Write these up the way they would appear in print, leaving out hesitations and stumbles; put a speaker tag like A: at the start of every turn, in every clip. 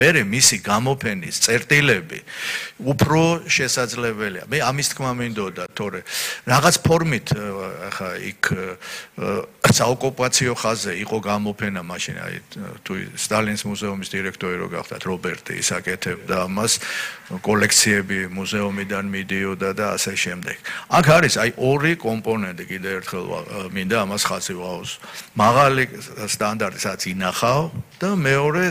A: მერე მისი გამოფენის წერტილები უფრო შესაძლებელია. მე ამის თქმა მინდოდა, თორე რაღაც ფორმით ახლა იქ საოკუპაციო ხაზზე იყო გამოფენა მაშინ, აი თუ სტალინის მუზეუმის დირექტორი რო გახდათ რობერტი ისაკეთებდა ამას, კოლექციები მუზეუმიდან მიდიოდა და ასე შემდეგ. აქ არის აი ორი კომპონენტი, კიდე ერთხელ მინდა ამას ხაზი ვაუზო. მაღალი სტანდარტისაც ინახავ და მეორე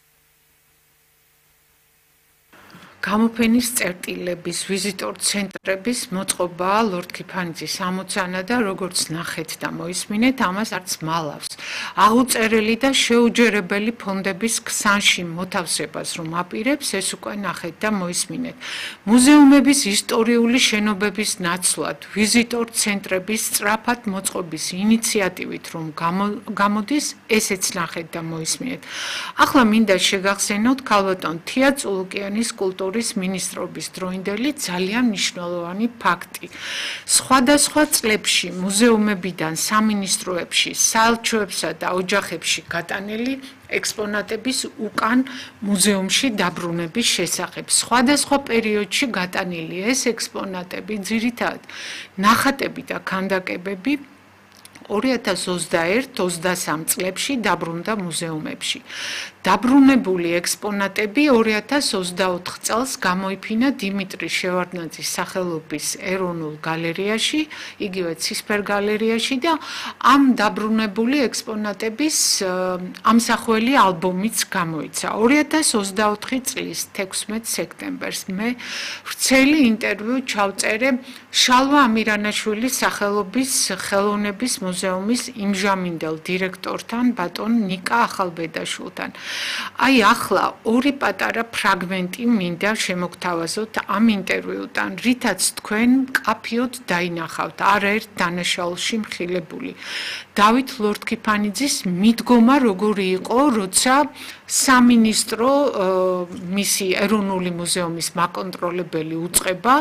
B: გამოფენის წერტილების, ვიზიტორ ცენტრების მოწყობაა ლორდ ქიფანიძის ამოცანა და როგორც ნახეთ და მოისმინეთ, ამას არც მალავს. აღუწერელი და შეუჯერებელი ფონდების ქსანში მოთავსებას რომ აპირებს, ეს უკვე ნახეთ და მოისმინეთ. მუზეუმების ისტორიული შენობების ნაცვლად, ვიზიტორ ცენტრების სწრაფად მოწყობის ინიციატივით რომ გამოდის, ესეც ნახეთ და მოისმინეთ. ახლა მინდა შეგახსენოთ ქალბატონ თია წულუკიანის კულტურის მინისტრობის დროინდელი ძალიან მნიშვნელოვანი ფაქტი. სხვადასხვა წლებში მუზეუმებიდან სამინისტროებში, საელჩოებსა და ოჯახებში გატანილი ექსპონატების უკან მუზეუმში დაბრუნების შესახებ. სხვადასხვა პერიოდში გატანილი ეს ექსპონატები, ძირითადად ნახატები და ქანდაკებები 2021-23 წლებში დაბრუნდა მუზეუმებში. დაბრუნებული ექსპონატები 2024 წელს გამოიფინა დიმიტრი შევარდნაძის სახელობის ეროვნულ გალერეაში, იგივე ცისფერ გალერეაში და ამ დაბრუნებული ექსპონატების ამსახველი ალბომიც გამოიცა. 2024 წლის 16 სექტემბერს მე ვრცელი ინტერვიუ ჩავწერე შალვა ამირანაშვილის სახელობის ხელოვნების მუზეუმის იმჟამინდელ დირექტორთან ბატონ ნიკა ახალბედაშვილთან. აი ახლა ორი პატარა ფრაგმენტი მინდა შემოგთავაზოთ ამ ინტერვიუდან, რითაც თქვენ მკაფიოდ დაინახავთ, არაერთ დანაშაულში მხილებული. დავით ლორდ ქიფანიძის მიდგომა როგორი იყო, როცა სამინისტრო მისი ეროვნული მუზეუმის მაკონტროლებელი უწყება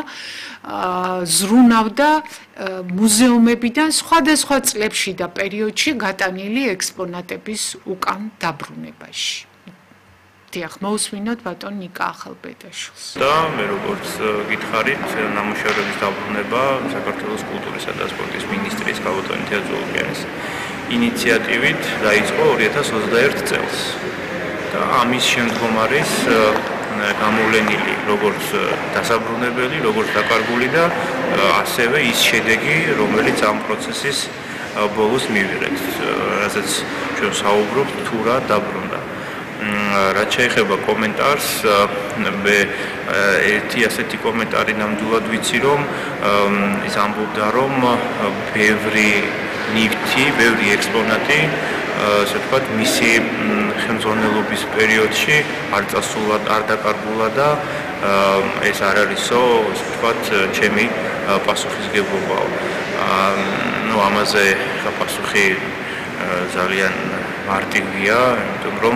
B: ზრუნავდა მუზეუმებიდან სხვადასხვა წლებში და პერიოდში გატანილი ექსპონატების უკან დაბრუნებაში. დიახ, მოусმინოთ ბატონ ნიკა ახალბედაშვილს.
C: და მე როგორც გითხარით, ნამუშევრების დაბრუნება საქართველოს კულტურისა და სპორტის მინისტრის ქალბატონ თია წულუკიანის ინიციატივით დაიწყო 2021 წელს. და ამის შემდგომ არის გამოვლენილი როგორც დასაბრუნებელი, როგორც დაკარგული და ასევე ის შედეგი, რომელიც ამ პროცესის ბოლოს მივიღეთ, რასაც ჩვენ საუბრობთ თუ რა დაბრუნდა. რაც შეეხება კომენტარს, მე ერთი ასეთი კომენტარი ნამდვილად ვიცი, რომ ის ამბობდა, რომ ბევრი ნივთი, ბევრი ექსპონატი ასე ვთქვათ, მისი ხელმძღვანელობის პერიოდში არ წასულა, არ დაკარგულა და ეს არ არისო, ასე ვთქვათ, ჩემი პასუხისგებლობაა. ამაზე პასუხი ძალიან მარტივია, იმიტომ რომ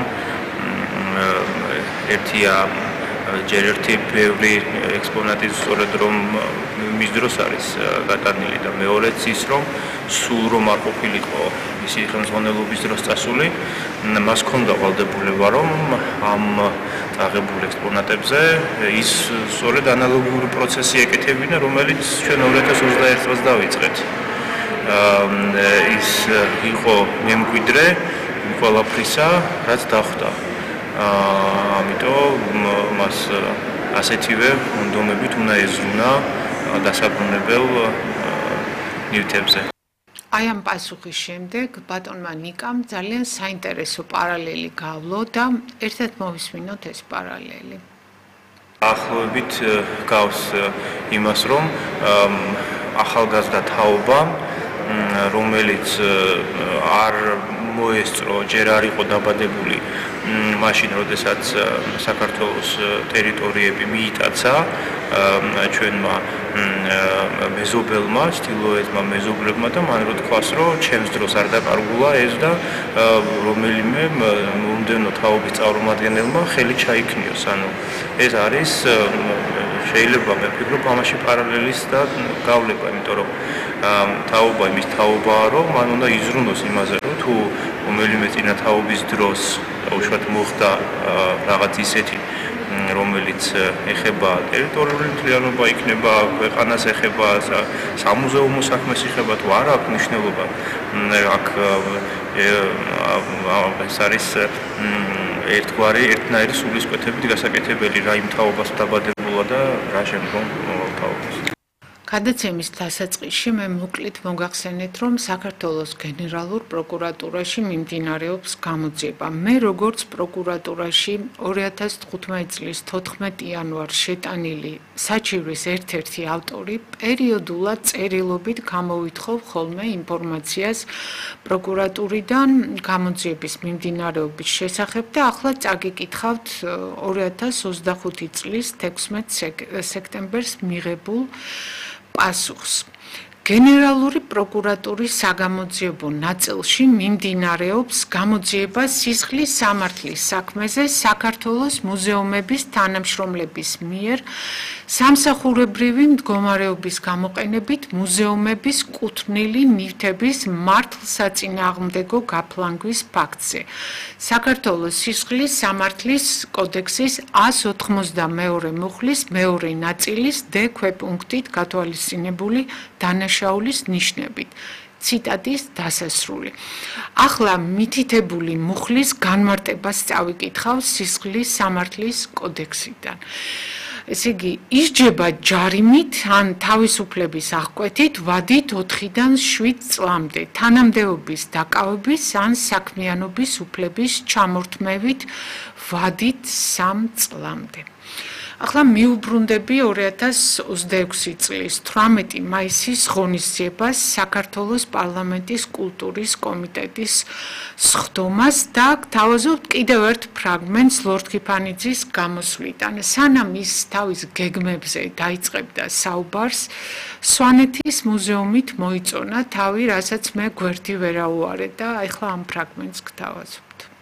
C: ჯერ ერთი ბევრი ექსპონატი სწორედ რომ მის დროს არის გატანილი და მეორეც ის რომ სულ რომ არ ყოფილიყო მისი ხელმძღვანელობის დროს წასული, მას ჰქონდა ვალდებულება რომ ამ აღებულ ექსპონატებზე ის სწორედ ანალოგიური პროცესი ეკეთებინა, რომელიც ჩვენ 2021 წელს დავიწყეთ. ის იყო მემკვიდრე ყველაფრისა, რაც დახვდა. ამიტომ მას ასეთივე მონდომებით უნდა ეზრუნა დასაბრუნებელ ნივთებზე.
B: აი ამ პასუხის შემდეგ ბატონმა ნიკამ ძალიან საინტერესო პარალელი გავლო და ერთად მოვისმინოთ ეს პარალელი.
C: ახლობით გავს იმას, რომ ახალგაზრდა თაობა, რომელიც არ მოესწრო, ჯერ არ იყო დაბადებული მაშინ, როდესაც საქართველოს ტერიტორიები მიიტაცა ჩვენმა მეზობელმა, ჩtildeოეთმა მეზობლებმა და მან რო თქვას, რომ ჩემს დროს არ დაკარგულა ეს და რომელიმე მომდევნო თაობის წარმომადგენელმა ხელი ჩაიქნიოს. ანუ ეს არის შეიძლება მე ვფიქრობ ამაში პარალელის და გავლება, იმიტომ რომ თაობა იმის თაობაა, რომ მან უნდა იზრუნოს იმაზე, რომ თუ რომელიმე წინა თაობის დროს უშუალოდ მოხდა რაღაც ისეთი რომელიც ეხება ტერიტორიული მთლიანობა, იქნება ქვეყანას ეხება, სამუზეუმო საქმეს ეხება, თუ არა აქვს მნიშვნელობა. აქ ეს არის ერთნაირი სულისკვეთებით გასაკეთებელი, რა იმ თაობას დაბადებულა და რა შემდგომ თაობას.
B: გადაცემის დასაწყისში მე მოკლედ მოგახსენეთ, რომ საქართველოს გენერალურ პროკურატურაში მიმდინარეობს გამოძიება. მე როგორც პროკურატურაში 2015 წლის 14 იანვარს შეტანილი საჩივრის ერთ-ერთი ავტორი პერიოდულად წერილობით გამოვითხოვ ხოლმე ინფორმაციას პროკურატურიდან გამოძიების მიმდინარეობის შესახებ და ახლა წაგიკითხავთ 2025 წლის 16 სექტემბერს მიღებულ პასუხს. გენერალური პროკურატურის საგამოძიებო ნაწილში მიმდინარეობს გამოძიება სისხლის სამართლის საქმეზე საქართველოს მუზეუმების თანამშრომლების მიერ სამსახურებრივი მდგომარეობის გამოყენებით მუზეუმების კუთვნილი ნივთების მართლსაწინააღმდეგო გაფლანგვის ფაქტზე. საქართველოს სისხლის სამართლის კოდექსის 192 მუხლის მეორე ნაწილის D ქვეპუნქტით გათვალისწინებული დანაშაულის ნიშნებით. ციტატის დასასრული. ახლა მითითებული მუხლის განმარტებას წავიკითხავ სისხლის სამართლის კოდექსიდან. ესე იგი, ისჯება ჯარიმით ან თავისუფლების აღკვეთით ვადით 4-დან 7 წლამდე, თანამდებობის დაკავების ან საქმიანობის უფლების ჩამორთმევით ვადით 3 წლამდე. ახლა მიუბრუნდები 2026 წლის 18 მაისის ღონისძიებას საქართველოს პარლამენტის კულტურის კომიტეტის სხდომას და გთავაზობთ კიდევ ერთ ფრაგმენტს ლორდ ქიფანიძის გამოსვლიდან. სანამ ის თავის გეგმებზე დაიწყებდა საუბარს, სვანეთის მუზეუმით მოიწონა თავი, რასაც მე გვერდი ვერაუარე და ახლა ამ ფრაგმენტს გთავაზობ.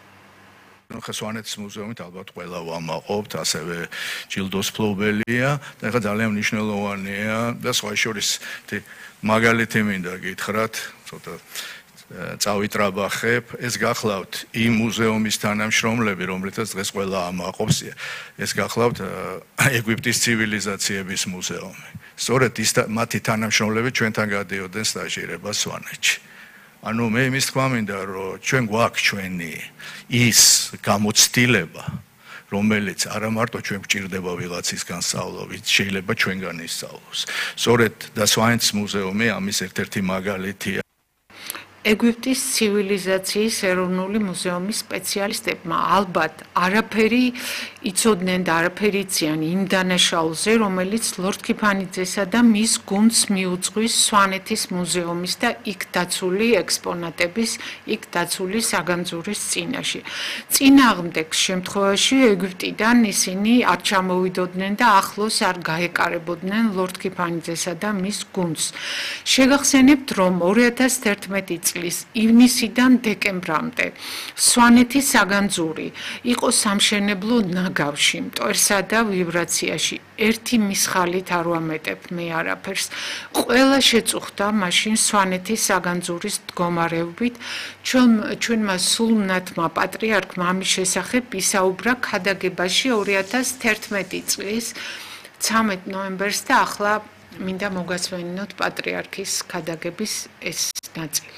A: სვანეთის მუზეუმით ალბათ ყველა ვამაყობთ, ასევე ჯილდოს ფლობელია და ეხლა ძალიან მნიშვნელოვანია და სხვა შორის მაგალითი მინდა გითხრათ, ცოტა წავიტრაბახებ, ეს გახლავთ იმ მუზეუმის თანამშრომლები, რომლითაც დღეს ყველა ამაყობს, ეს გახლავთ ეგვიპტის ცივილიზაციების მუზეუმი. სწორედ მათი თანამშრომლები ჩვენთან გადიოდნენ სტაჟირებას სვანეთში. ანუ მე იმის თქვა მინდა, რომ ჩვენ გვაქვს ჩვენი ის გამოცდილება, რომელიც არა მარტო ჩვენ გვჭირდება ვიღაცისგან სწავლობით, შეიძლება ჩვენგან ისწავლოს. სწორედ და სვანეთის მუზეუმი ამის ერთ-ერთი მაგალითია.
B: ეგვიპტის ცივილიზაციის ეროვნული მუზეუმის სპეციალისტებმა ალბათ არაფერი იცოდნენ და არაფერი იციან იმ დანაშაულზე, რომელიც ლორდ ქიფანიძესა და მის გუნდს მიუძღვის სვანეთის მუზეუმის და იქ დაცული ექსპონატების, იქ დაცული საგანძურის წინაშე. წინააღმდეგ შემთხვევაში ეგვიპტიდან ისინი არ ჩამოვიდოდნენ და ახლოს არ გაეკარებოდნენ ლორდ ქიფანიძესა და მის გუნდს. შეგახსენებთ, რომ 2011 წლის ივნისიდან დეკემბრამდე სვანეთის საგანძური იყო სამშენებლო ნაგავში, მტვერსა და ვიბრაციაში. ერთი მისხალით არ ვამეტებ მე არაფერს. ყველა შეწუხდა მაშინ სვანეთის საგანძურის მდგომარეობით. ჩვენმა სულუნათმა პატრიარქმა ამის შესახებ ისაუბრა ქადაგებაში 2011 წლის 13 ნოემბერს და ახლა მინდა მოგასვენინოთ პატრიარქის ქადაგების ეს ნაწილი.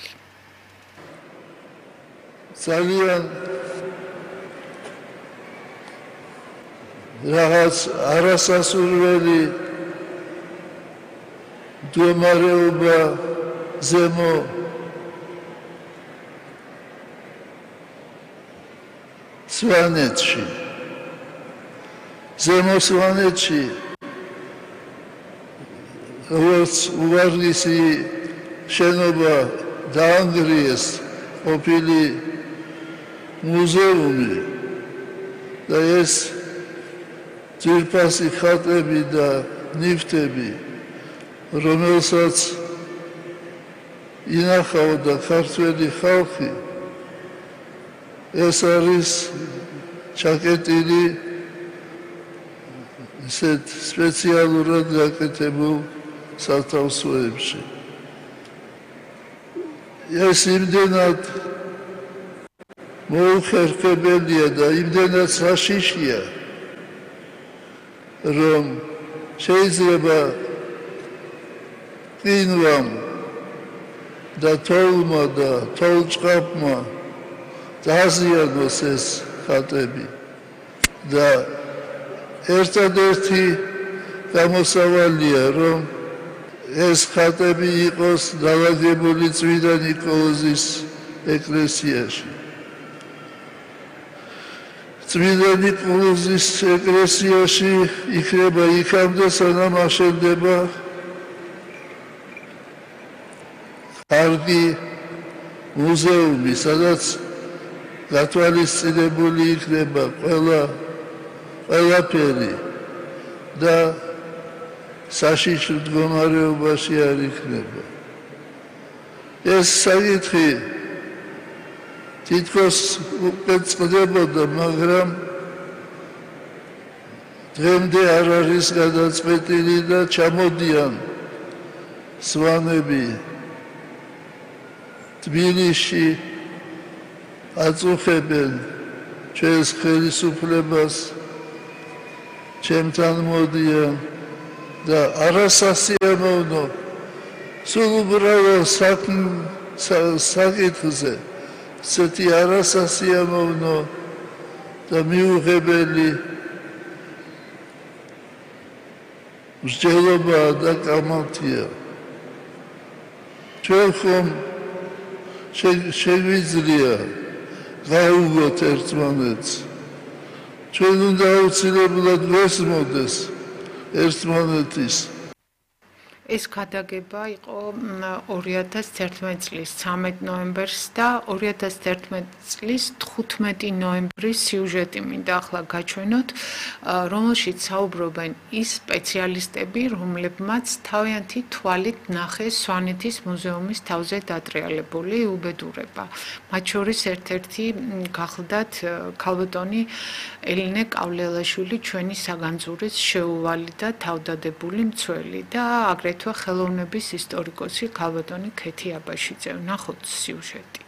D: ძალიან რაღაც არასასურველი მდგომარეობა ზემო სვანეთში. ზემო სვანეთში როგორც უვარლისი შენობა დაანგრიეს ყოფილი მუზეუმი და ეს ძვირფასი ხატები და ნივთები, რომელსაც ინახავდა ქართველი ხალხი, ეს არის ჩაკეტილი ისეთ სპეციალურად გაკეთებულ სათავსოებში. ეს იმდენად მოუხერხებელია და იმდენად საშიშია, რომ შეიძლება ყინვამ და თოვლმა და თოვლჭყაპმა დააზიანოს ეს ხატები და ერთადერთი გამოსავალია, რომ ეს ხატები იყოს დალაგებული წმინდა ნიკოლოზის ეკლესიაში. წმინდა ნიკოლოზის ეკლესიაში იქნება იქამდე, სანამ აშენდება კარგი მუზეუმი, სადაც გათვალისწინებული იქნება ყველაფერი და საშიში მდგომარეობაში არ იქნება. ეს საკითხი თითქოს უკვე წყდებოდა, მაგრამ დღემდე არ არის გადაწყვეტილი და ჩამოდიან სვანები თბილისში, აწუხებენ ჩვენს ხელისუფლებას, ჩემთან მოდიან და არასასიამოვნო სულ უბრალოდ საკითხზე ცეთი არასასიამოვნო და მიუღებელი მსჯელობა და კამათია. ჩვენ ხომ შეგვიძლია გავუგოთ ერთმანეთს. ჩვენ უნდა აუცილებლად ვესმოდეს ერთმანეთის.
B: ეს გადაგება იყო 2011 წლის 13 ნოემბერს და 2011 წლის 15 ნოემბრის სიუჟეტი მინდა ახლა გაჩვენოთ, რომელშიც საუბრობენ ის სპეციალისტები, რომლებმაც თავიანთი თვალით ნახეს სვანეთის მუზეუმის თავზე დატრიალებული უბედურება. მათ შორის ერთ-ერთი გახლდათ ქალბატონი ელენე კავლელაშვილი, ჩვენი საგანძურის შეუვალი და თავდადებული მცველი და აგრეთვე ხელოვნების ისტორიკოსი ქალბატონი ქეთი აბაშიძე. ნახოთ სიუჟეტი.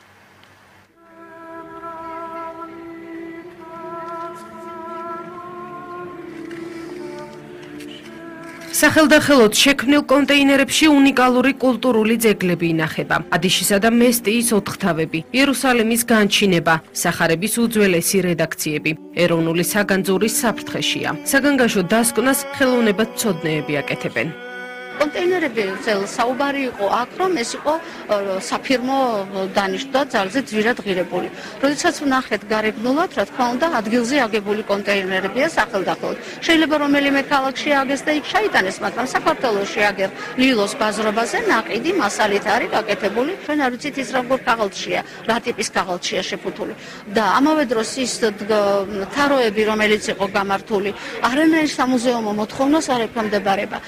E: სახელდახელოდ შექმნილ კონტეინერებში უნიკალური კულტურული ძეგლები ინახება. ადიშისა და მესტიის ოთხთავები, იერუსალიმის განჩინება, სახარების უძველესი რედაქციები, ეროვნული საგანძურის საფრთხეშია. საგანგაშო დასკვნას ხელოვნებათმცოდნეები აკეთებენ.
F: კონტეინერები საუბარი იყო აქ, რომ ეს იყო საფირმო დანიშნვა ძალზე ძვირად ღირებული. როდესაც ვნახეთ გარეგნულად, რა თქმა უნდა, ადგილზე აგებული კონტეინერებია სახელდახელოდ. შეიძლება რომელიმე ქალაქში აგეს და იქ ჩაიტანეს, მაგრამ საქართველოში აგერ ლილოს ბაზრობაზე ნაყიდი მასალით არის გაკეთებული. ჩვენ არ ვიცით ის როგორ ქაღალდშია, რა ტიპის ქაღალდშია შეფუთული. და ამავე დროს ის თაროები, რომელიც იყო გამართული, არანაირ სამუზეუმო მოთხოვნას არ ექვემდებარება.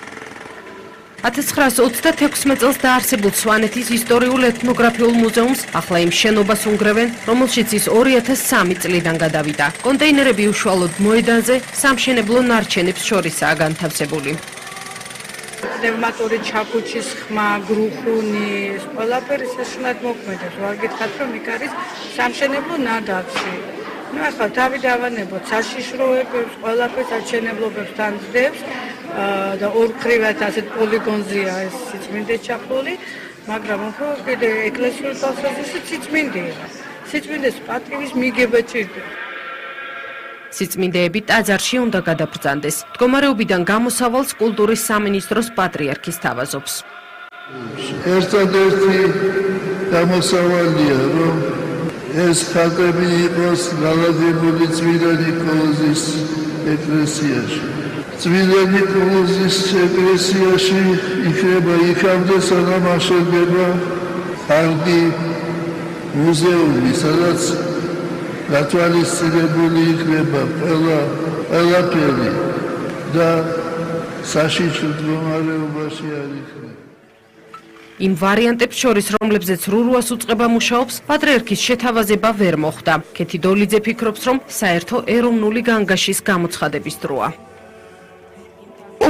E: 1926 წელს დაარსებულ სვანეთის ისტორიულ-ეთნოგრაფიულ მუზეუმს ახლა იმ შენობას უნგრევენ, რომელშიც ის 2003 წლიდან გადავიდა. კონტეინერები უშუალოდ მოედანზე სამშენებლო ნარჩენებს შორისაა განთავსებული.
G: პნევმატური ჩაქუჩის ხმა, გრუხუნი, ყველაფერი საშინად მოქმედებს. ვარ გითხრათ, რომ იქ არის სამშენებლო ნადავლი. ახლა თავი დავანებოთ საშიშროებებს, ყველაფერს საჩენებლობებს თანძდებს და ორქრივად ასეთ პოლიგონზეა ეს სიწმინდე ჩაფლული, მაგრამ უფრო კიდე ეკლესიურ თვალსაზრისით სიწმინდეა. სიწმინდეს პატივის მიგება ჭირდება.
E: სიწმინდეები ტაძარში უნდა გადაბრძანდეს. მდგომარეობიდან გამოსავალს კულტურის სამინისტროს პატრიარქი სთავაზობს.
D: ერთადერთი გამოსავალია, რომ ეს ხატები იყოს დალაგებული წმინდა ნიკოლოზის ეკლესიაში. წმინდა ნიკოლოზის ეკლესიაში იქნება იქამდე, სანამ აშენდება კარგი მუზეუმი, სადაც გათვალისწინებული იქნება ყველაფერი და საშიში მდგომარეობაში არ იქნება.
E: იმ ვარიანტებს შორის, რომლებზეც რურუას უწყება მუშაობს, პატრიარქის შეთავაზება ვერ მოხდა. ქეთი დოლიძე ფიქრობს, რომ საერთო ეროვნული განგაშის გამოცხადების დროა.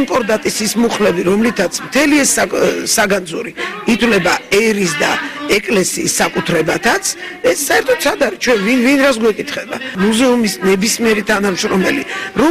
H: კონკორდატის ის მუხლები, რომლითაც მთელი ეს საგანძური ითვლება ერის და ეკლესიის საკუთრებათაც, ეს საერთოდ სად არის ჩვენ ვინ რას გვეკითხება? მუზეუმის ნებისმიერი თანამშრომელი